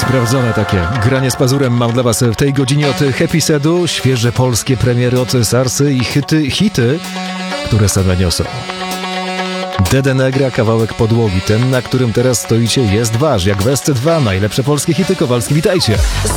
sprawdzone takie. Granie z pazurem mam dla was w tej godzinie od Happy Sedu, świeże polskie premiery od Sarsy i hity, które same niosą. Dede Negra, kawałek podłogi, ten, na którym teraz stoicie, jest wasz, jak West 2, najlepsze polskie hity. Kowalski, witajcie.